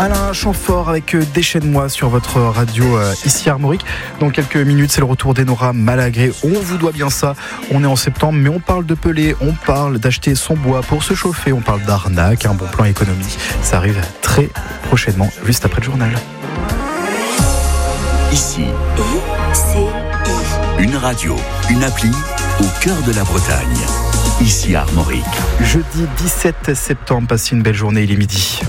Alain Chamfort avec Déchaîne-moi sur votre radio ici Armorique. Dans quelques minutes, c'est le retour d'Enora Malagré. On vous doit bien ça. On est en septembre, mais on parle de peler, on parle d'acheter son bois pour se chauffer, on parle d'arnaque, un bon plan économie. Ça arrive très prochainement, juste après le journal. Ici, une radio, une appli au cœur de la Bretagne. Ici Armorique. Jeudi 17 septembre, passez une belle journée, il est midi.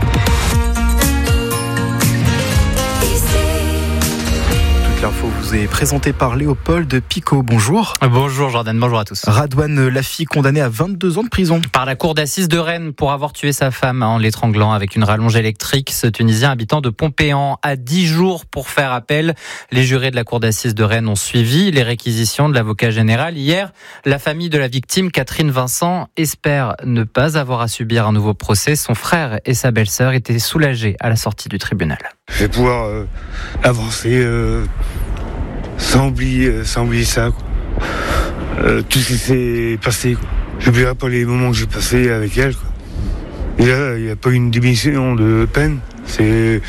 L'info vous est présentée par Léopold Picot. Bonjour. Bonjour Jordan, bonjour à tous. Radouane Lafi, condamné à 22 ans de prison. Par la cour d'assises de Rennes pour avoir tué sa femme en l'étranglant avec une rallonge électrique. Ce Tunisien habitant de Pompéan a 10 jours pour faire appel. Les jurés de la cour d'assises de Rennes ont suivi les réquisitions de l'avocat général. Hier, la famille de la victime, Catherine Vincent, espère ne pas avoir à subir un nouveau procès. Son frère et sa belle-sœur étaient soulagés à la sortie du tribunal. Je vais pouvoir avancer sans oublier ça, quoi. Tout ce qui s'est passé, quoi. J'oublierai pas les moments que j'ai passés avec elle, quoi. Et là, il n'y a pas une diminution de peine. C'est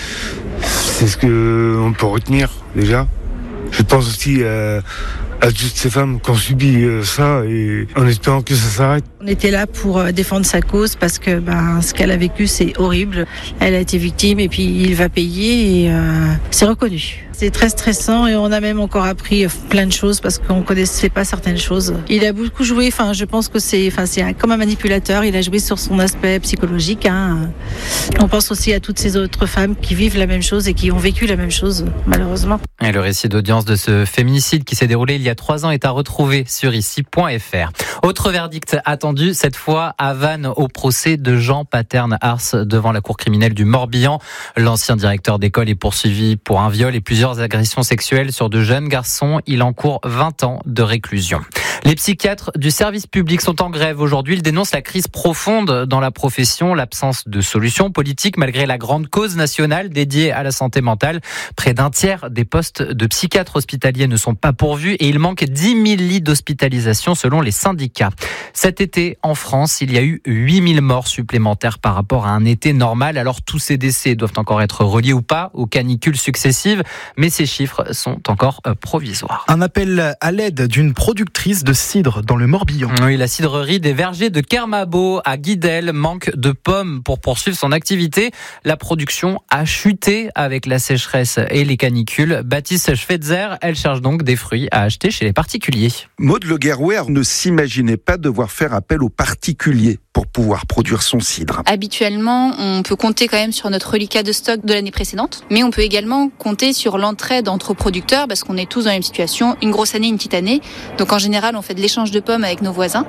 ce qu'on peut retenir déjà. Je pense aussi à toutes ces femmes qui ont subi ça et en espérant que ça s'arrête. On était là pour défendre sa cause parce que ce qu'elle a vécu, c'est horrible. Elle a été victime et puis il va payer et c'est reconnu. C'est très stressant et on a même encore appris plein de choses parce qu'on ne connaissait pas certaines choses. Il a beaucoup joué, je pense que c'est comme un manipulateur, il a joué sur son aspect psychologique. On pense aussi à toutes ces autres femmes qui vivent la même chose et qui ont vécu la même chose, malheureusement. Et le récit d'audience de ce féminicide qui s'est déroulé il y a 3 ans est à retrouver sur ici.fr. Autre verdict attendu, cette fois à Vannes, au procès de Jean Paterne-Ars devant la cour criminelle du Morbihan. L'ancien directeur d'école est poursuivi pour un viol et plusieurs agressions sexuelles sur de jeunes garçons. Il encourt 20 ans de réclusion. Les psychiatres du service public sont en grève aujourd'hui. Ils dénoncent la crise profonde dans la profession, l'absence de solutions politiques malgré la grande cause nationale dédiée à la santé mentale. Près d'un tiers des postes de psychiatres hospitaliers ne sont pas pourvus et il manque 10 000 lits d'hospitalisation selon les syndicats. Cet été, en France, il y a eu 8 000 morts supplémentaires par rapport à un été normal. Alors tous ces décès doivent encore être reliés ou pas aux canicules successives, mais ces chiffres sont encore provisoires. Un appel à l'aide d'une productrice de cidre dans le Morbihan. Oui, la cidrerie des Vergers de Kermabo à Guidel manque de pommes pour poursuivre son activité. La production a chuté avec la sécheresse et les canicules. Baptiste Schweitzer, elle cherche donc des fruits à acheter chez les particuliers. Maud Le Guerrouer ne s'imaginait pas devoir faire appel aux particuliers pour pouvoir produire son cidre. Habituellement, on peut compter quand même sur notre reliquat de stock de l'année précédente, mais on peut également compter sur l'entraide entre producteurs parce qu'on est tous dans la même situation, une grosse année, une petite année. Donc en général, on fait de l'échange de pommes avec nos voisins.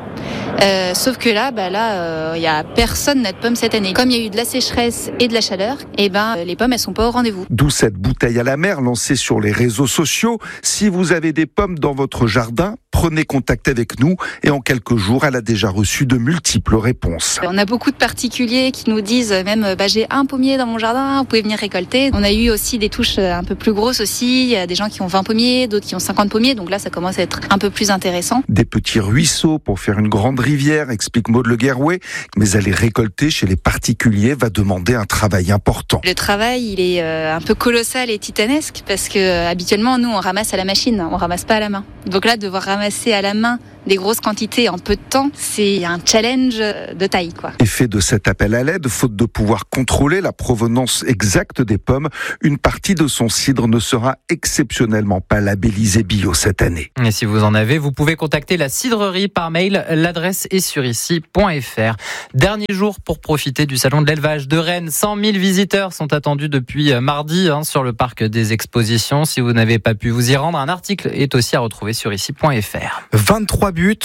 Sauf que là, il y a personne n'a de pommes cette année. Comme il y a eu de la sécheresse et de la chaleur, les pommes elles sont pas au rendez-vous. D'où cette bouteille à la mer lancée sur les réseaux sociaux. Si vous avez des pommes dans votre jardin, prenez contact avec nous et en quelques jours, elle a déjà reçu de multiples réponses. On a beaucoup de particuliers qui nous disent même j'ai un pommier dans mon jardin, vous pouvez venir récolter. On a eu aussi des touches un peu plus grosses aussi, il y a des gens qui ont 20 pommiers, d'autres qui ont 50 pommiers, donc là ça commence à être un peu plus intéressant. Des petits ruisseaux pour faire une grande rivière, explique Maud Le Guerrouer, mais aller récolter chez les particuliers va demander un travail important. Le travail, il est un peu colossal et titanesque parce que habituellement nous on ramasse à la machine, on ramasse pas à la main. Donc là devoir ramasser à la main des grosses quantités en peu de temps, c'est un challenge de taille, quoi. Effet de cet appel à l'aide, faute de pouvoir contrôler la provenance exacte des pommes, une partie de son cidre ne sera exceptionnellement pas labellisée bio cette année. Et si vous en avez, vous pouvez contacter la cidrerie par mail. L'adresse est sur ici.fr. Dernier jour pour profiter du salon de l'élevage de Rennes. 100 000 visiteurs sont attendus depuis mardi sur le parc des expositions. Si vous n'avez pas pu vous y rendre, un article est aussi à retrouver sur ici.fr. 23 buts,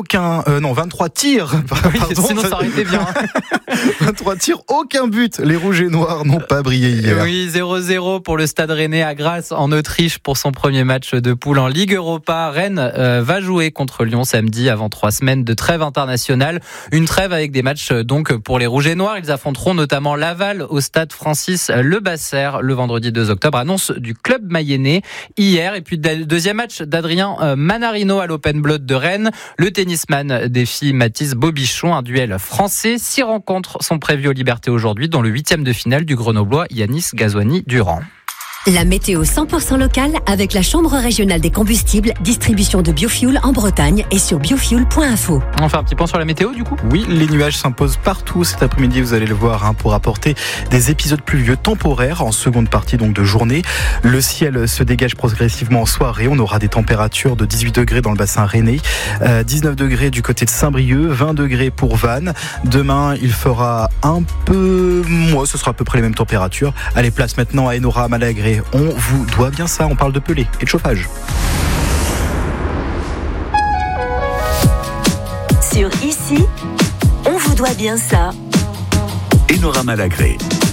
23 tirs. Oui, sinon ça aurait été bien. 23 tirs, aucun but. Les Rouges et Noirs n'ont pas brillé hier. Oui, 0-0 pour le Stade Rennais à Grasse en Autriche pour son premier match de poule en Ligue Europa. Rennes va jouer contre Lyon samedi avant 3 semaines de trêve internationale. Une trêve avec des matchs donc pour les Rouges et Noirs. Ils affronteront notamment Laval au stade Francis Lebasser le vendredi 2 octobre. Annonce du club mayennais hier. Et puis deuxième match d'Adrien Manarino à l'Open Blood de Rennes. Rennes. Le tennisman des filles Mathis Bobichon, un duel français. 6 rencontres sont prévues aux Libertés aujourd'hui, dont le 8e de finale du Grenoblois Yanis Gazouani-Durand. La météo 100% locale avec la Chambre régionale des combustibles, distribution de biofuel en Bretagne et sur biofuel.info. On fait un petit point sur la météo du coup ? Oui, les nuages s'imposent partout cet après-midi, vous allez le voir, pour apporter des épisodes pluvieux temporaires en seconde partie donc de journée. Le ciel se dégage progressivement en soirée, on aura des températures de 18 degrés dans le bassin rennais, 19 degrés du côté de Saint-Brieuc, 20 degrés pour Vannes. Demain, il fera un peu moins, ce sera à peu près les mêmes températures. Allez, place maintenant à Enora Malagré. On vous doit bien ça, on parle de pelé et de chauffage. Sur Ici, on vous doit bien ça. Enora Malagré.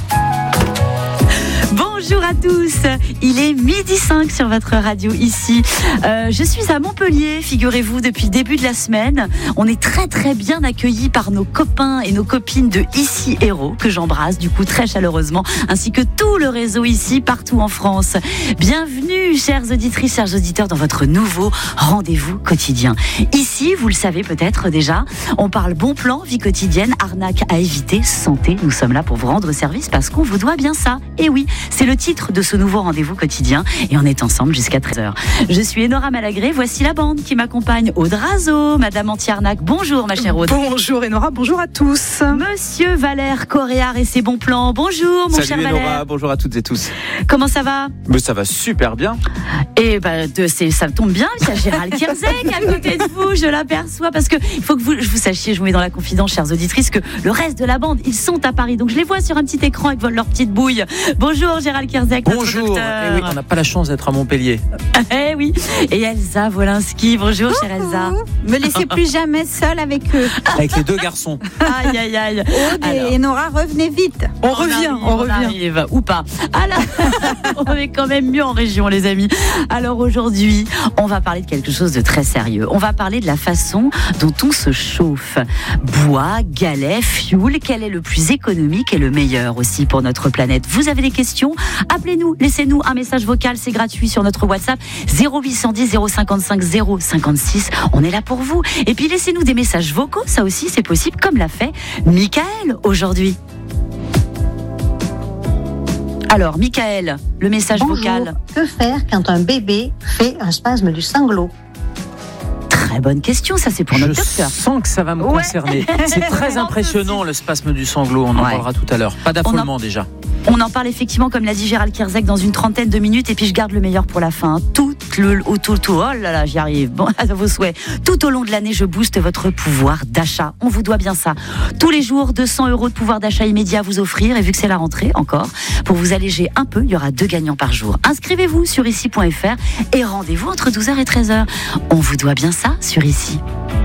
Bonjour à tous, il est 12h05 sur votre radio Ici. Je suis à Montpellier, figurez-vous, depuis le début de la semaine. On est très très bien accueillis par nos copains et nos copines de Ici Héros, que j'embrasse du coup très chaleureusement, ainsi que tout le réseau Ici partout en France. Bienvenue, chères auditrices, chers auditeurs, dans votre nouveau rendez-vous quotidien. Ici, vous le savez peut-être déjà, on parle bon plan, vie quotidienne, arnaque à éviter, santé. Nous sommes là pour vous rendre service parce qu'on vous doit bien ça. Et oui, c'est le titre de ce nouveau rendez-vous quotidien et on est ensemble jusqu'à 13h. Je suis Enora Malagré, voici la bande qui m'accompagne. Aude Razo, Madame Anti-Arnaque, bonjour ma chère Aude. Bonjour Enora, bonjour à tous. Monsieur Valère Coréard et ses bons plans, bonjour mon cher Valère. Salut Enora, bonjour à toutes et tous. Comment ça va ? Mais ça va super bien. Et ça tombe bien, il y a Gérald Kierzek à côté de vous, je l'aperçois parce que il faut que vous sachiez, je vous mets dans la confidence, chères auditrices, que le reste de la bande, ils sont à Paris, donc je les vois sur un petit écran avec leur petite bouille. Bonjour Gérald Kierzek. Bonjour. Eh oui, on n'a pas la chance d'être à Montpellier. Eh oui. Et Elsa Wolinski. Bonjour, chère Elsa. Me laissez plus jamais seule avec eux. Avec les deux garçons. Aïe, aïe, aïe. Aude et Nora, revenez vite. On arrive. Ou pas. Alors, on est quand même mieux en région, les amis. Alors aujourd'hui, on va parler de quelque chose de très sérieux. On va parler de la façon dont on se chauffe. Bois, galets, fuel, quel est le plus économique et le meilleur aussi pour notre planète ? Vous avez des questions ? Appelez-nous, laissez-nous un message vocal, c'est gratuit sur notre WhatsApp 0810 055 056. On est là pour vous. Et puis laissez-nous des messages vocaux, ça aussi c'est possible, comme l'a fait Michael aujourd'hui. Alors Michael, le message vocal. Que faire quand un bébé fait un spasme du sanglot ? Très bonne question, ça c'est pour notre docteur. Je sens que ça va me concerner. C'est très impressionnant le spasme du sanglot, on en parlera tout à l'heure. Pas d'affolement déjà. On en parle effectivement, comme l'a dit Gérald Kierzek, dans une trentaine de minutes. Et puis je garde le meilleur pour la fin. Oh là là, j'y arrive. Bon, à vos souhaits. Tout au long de l'année, je booste votre pouvoir d'achat. On vous doit bien ça. Tous les jours, 200 € de pouvoir d'achat immédiat à vous offrir. Et vu que c'est la rentrée, encore, pour vous alléger un peu, il y aura 2 gagnants par jour. Inscrivez-vous sur ici.fr et rendez-vous entre 12h et 13h. On vous doit bien ça sur Ici.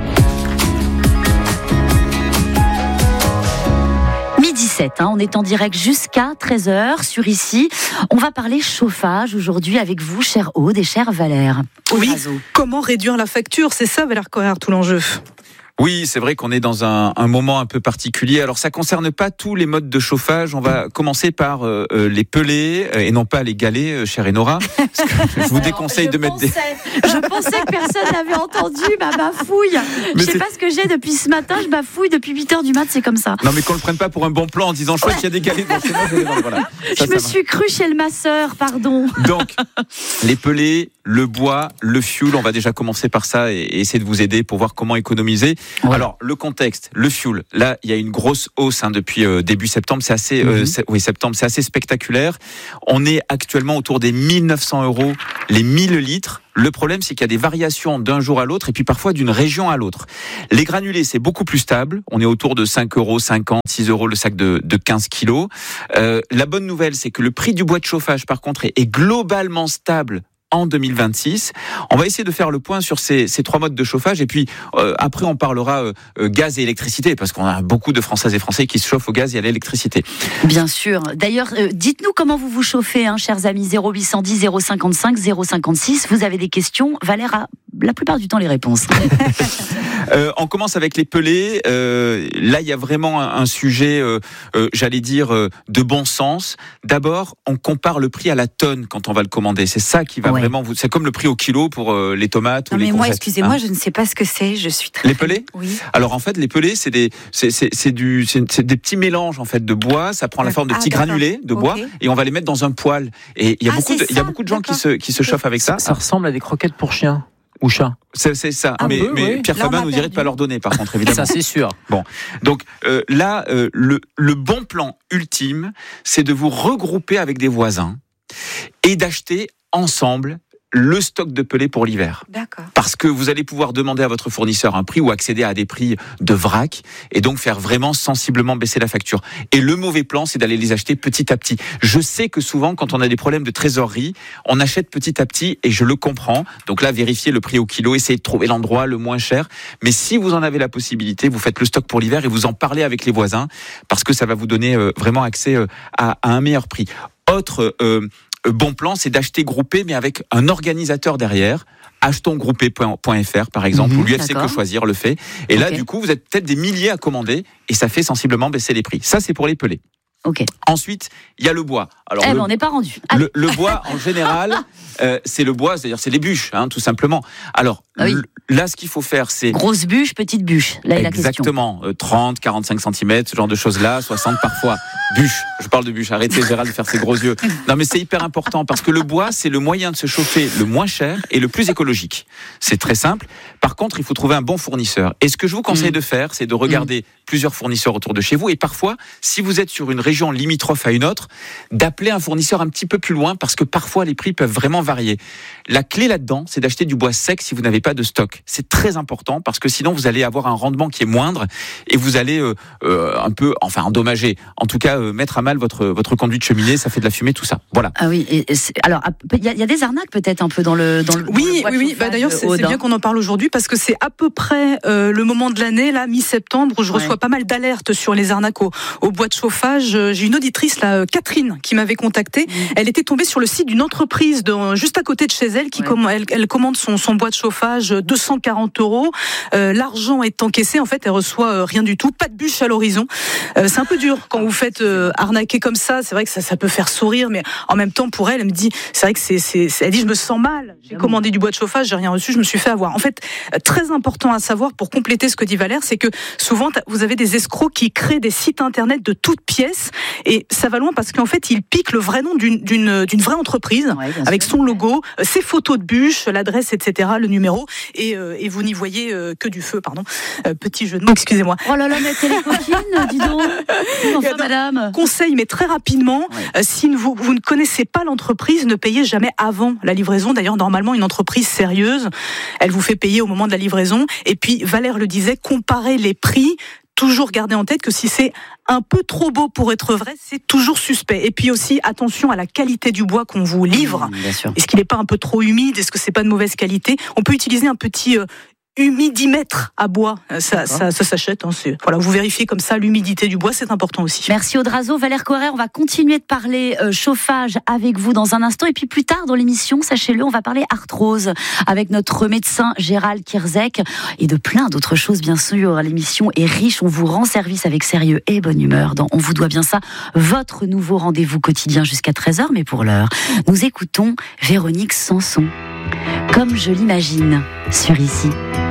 17, on est en direct jusqu'à 13h sur Ici. On va parler chauffage aujourd'hui avec vous, chère Aude et chère Valère. Oui, comment réduire la facture ? C'est ça, Valère Coréard, tout l'enjeu. Oui, c'est vrai qu'on est dans un moment un peu particulier. Alors, ça concerne pas tous les modes de chauffage. On va commencer par les pelés et non pas les galets, chère Enora. Je vous déconseille de mettre Je pensais que personne n'avait entendu ma bafouille. Je sais pas ce que j'ai depuis ce matin. Je bafouille depuis 8h du mat, c'est comme ça. Non, mais qu'on le prenne pas pour un bon plan en disant chouette, il y a des galets dans chez moi. Voilà. Je me suis cru chez le masseur, pardon. Donc, les pelés, le bois, le fuel, on va déjà commencer par ça et essayer de vous aider pour voir comment économiser. Ouais. Alors, le contexte, le fuel, là, il y a une grosse hausse depuis début septembre. C'est assez, septembre, c'est assez spectaculaire. On est actuellement autour des 1 900 € les 1000 litres. Le problème, c'est qu'il y a des variations d'un jour à l'autre et puis parfois d'une région à l'autre. Les granulés, c'est beaucoup plus stable. On est autour de 5,50 €, 6 € le sac de 15 kilos. La bonne nouvelle, c'est que le prix du bois de chauffage, par contre, est globalement stable en 2026. On va essayer de faire le point sur ces 3 modes de chauffage et puis après on parlera gaz et électricité parce qu'on a beaucoup de Françaises et Français qui se chauffent au gaz et à l'électricité. Bien sûr. D'ailleurs, dites-nous comment vous vous chauffez, chers amis. 0810 055 056. Vous avez des questions. Valère a la plupart du temps les réponses. On commence avec les pelés. Là, il y a vraiment un sujet, j'allais dire, de bon sens. D'abord, on compare le prix à la tonne quand on va le commander. C'est ça qui va vraiment vous. C'est comme le prix au kilo pour les tomates ou les courgettes. Moi, excusez-moi, je ne sais pas ce que c'est. Je suis très. Les pelés ? Oui. Alors en fait, les pelés, c'est des petits mélanges en fait de bois. Ça prend la forme de petits granulés de bois et on va les mettre dans un poêle. Et il y a beaucoup de gens qui se chauffent avec ça. Ça ressemble à des croquettes pour chiens. Ou chat. C'est ça. Mais Pierre Fabin nous dirait de pas leur donner, par contre, évidemment. Ça, c'est sûr. Bon. Donc, là, le bon plan ultime, c'est de vous regrouper avec des voisins et d'acheter ensemble le stock de pelés pour l'hiver. D'accord. Parce que vous allez pouvoir demander à votre fournisseur un prix ou accéder à des prix de vrac et donc faire vraiment sensiblement baisser la facture. Et le mauvais plan, c'est d'aller les acheter petit à petit. Je sais que souvent, quand on a des problèmes de trésorerie, on achète petit à petit et je le comprends. Donc là, vérifiez le prix au kilo, essayez de trouver l'endroit le moins cher. Mais si vous en avez la possibilité, vous faites le stock pour l'hiver et vous en parlez avec les voisins parce que ça va vous donner vraiment accès à un meilleur prix. Autre bon plan, c'est d'acheter groupé, mais avec un organisateur derrière. Achetonsgroupé.fr par exemple, où l'UFC Que Choisir le fait. Et là, du coup, vous êtes peut-être des milliers à commander et ça fait sensiblement baisser les prix. Ça, c'est pour les pelés. Okay. Ensuite, il y a le bois. Alors, on n'est pas rendu. Le bois, en général, c'est le bois, c'est-à-dire c'est les bûches, tout simplement. Alors, là, ce qu'il faut faire, c'est... Grosse bûche, petite bûche. Là est la question. Exactement. 30, 45 cm, ce genre de choses-là, 60 parfois. Bûche. Je parle de bûche. Arrêtez, Gérald, de faire ses gros yeux. Non, mais c'est hyper important parce que le bois, c'est le moyen de se chauffer le moins cher et le plus écologique. C'est très simple. Par contre, il faut trouver un bon fournisseur. Et ce que je vous conseille de faire, c'est de regarder plusieurs fournisseurs autour de chez vous. Et parfois, si vous êtes sur une région limitrophe à une autre, d'appeler un fournisseur un petit peu plus loin parce que parfois les prix peuvent vraiment varier. La clé là-dedans, c'est d'acheter du bois sec si vous n'avez pas de stock. C'est très important parce que sinon vous allez avoir un rendement qui est moindre et vous allez un peu, endommager, en tout cas mettre à mal votre conduit de cheminée, ça fait de la fumée, tout ça. Voilà. Ah oui. Alors il y a des arnaques peut-être un peu dans le Oui. D'ailleurs, c'est bien qu'on en parle aujourd'hui parce que c'est à peu près le moment de l'année, là, mi-septembre, où je reçois pas mal d'alertes sur les arnaques au bois de chauffage. J'ai une auditrice, là, Catherine, qui m'avait contactée. Elle était tombée sur le site d'une entreprise juste à côté de chez elle qui elle commande son bois de chauffage 240 €. L'argent est encaissé. En fait, elle reçoit rien du tout. Pas de bûche à l'horizon. C'est un peu dur quand vous faites arnaquer comme ça. C'est vrai que ça peut faire sourire, mais en même temps, pour elle me dit, c'est vrai que elle dit, je me sens mal. J'ai commandé du bois de chauffage, j'ai rien reçu, je me suis fait avoir. En fait, très important à savoir pour compléter ce que dit Valère, c'est que souvent, vous avez des escrocs qui créent des sites internet de toutes pièces et ça va loin parce qu'en fait, ils piquent le vrai nom d'une vraie entreprise avec son logo, ses photos de bûches, l'adresse, etc., le numéro et vous n'y voyez que du feu, pardon. Petit jeu de mots, excusez-moi. Oh là là, mais quelle est coquine, dis donc. Enfin, madame. Conseil, mais très rapidement, si vous ne connaissez pas l'entreprise, ne payez jamais avant la livraison. D'ailleurs, normalement, une entreprise sérieuse, elle vous fait payer au moment de la livraison. Et puis, Valère le disait, comparez les prix. Toujours garder en tête que si c'est un peu trop beau pour être vrai, c'est toujours suspect. Et puis aussi, attention à la qualité du bois qu'on vous livre. Est-ce qu'il n'est pas un peu trop humide ? Est-ce que c'est pas de mauvaise qualité ? On peut utiliser un petit humidimètre à bois. Ça s'achète. Voilà, vous vérifiez comme ça l'humidité du bois, c'est important aussi. Merci Audrazo. Valère Corer, on va continuer de parler chauffage avec vous dans un instant. Et puis plus tard dans l'émission, sachez-le, on va parler arthrose avec notre médecin Gérald Kierzek et de plein d'autres choses, bien sûr. L'émission est riche. On vous rend service avec sérieux et bonne humeur dans On vous doit bien ça, votre nouveau rendez-vous quotidien jusqu'à 13h. Mais pour l'heure, nous écoutons Véronique Sanson. Comme je l'imagine, sur Ici.